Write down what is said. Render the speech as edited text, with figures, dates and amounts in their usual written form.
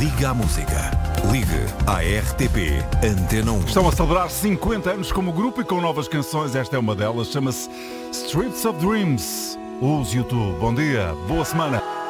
Liga à música. Ligue à RTP Antena 1. Estão a celebrar 50 anos como grupo e com novas canções. Esta é uma delas, chama-se Streets of Dreams. Os YouTube. Bom dia, boa semana.